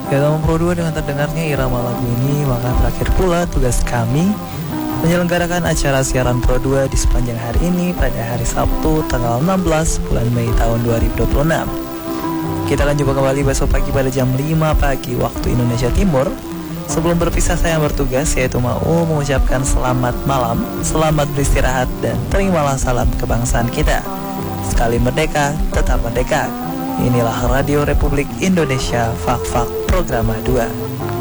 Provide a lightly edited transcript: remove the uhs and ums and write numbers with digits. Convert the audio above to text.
Ya teman Pro 2, dengan terdengarnya irama lagu ini, maka berakhir pula tugas kami menyelenggarakan acara siaran Pro 2 di sepanjang hari ini pada hari Sabtu tanggal 16 bulan Mei tahun 2026. Kita akan jumpa kembali besok pagi pada jam 5 pagi waktu Indonesia Timur. Sebelum berpisah saya bertugas yaitu mau mengucapkan selamat malam, selamat beristirahat, dan terimalah salam kebangsaan kita. Sekali merdeka, tetap merdeka. Inilah Radio Republik Indonesia, Fak-Fak Programa 2.